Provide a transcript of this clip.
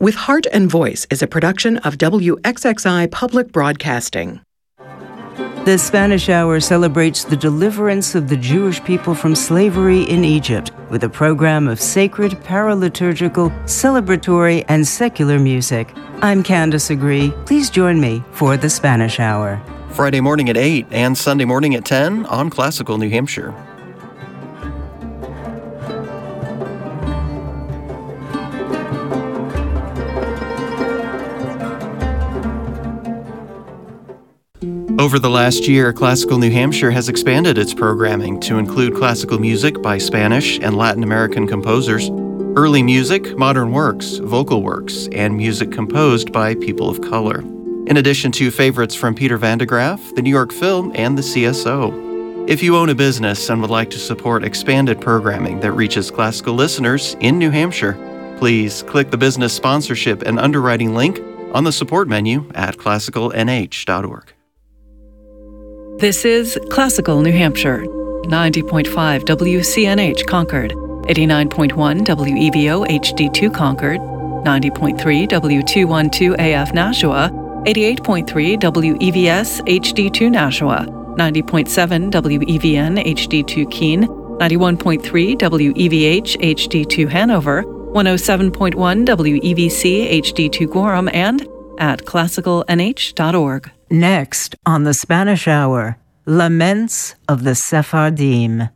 With Heart and Voice is a production of WXXI Public Broadcasting. The Spanish Hour celebrates the deliverance of the Jewish people from slavery in Egypt with a program of sacred, paraliturgical, celebratory, and secular music. I'm Candace Agree. Please join me for The Spanish Hour. Friday morning at 8 and Sunday morning at 10 on Classical New Hampshire. Over the last year, Classical New Hampshire has expanded its programming to include classical music by Spanish and Latin American composers, early music, modern works, vocal works, and music composed by people of color, in addition to favorites from Peter Van de Graaff, the New York Film, and the CSO. If you own a business and would like to support expanded programming that reaches classical listeners in New Hampshire, please click the business sponsorship and underwriting link on the support menu at classicalnh.org. This is Classical New Hampshire, 90.5 WCNH Concord, 89.1 WEVO HD2 Concord, 90.3 W212 AF Nashua, 88.3 WEVS HD2 Nashua, 90.7 WEVN HD2 Keene, 91.3 WEVH HD2 Hanover, 107.1 WEVC HD2 Gorham, and at classicalnh.org. Next on The Spanish Hour, Laments of the Sephardim.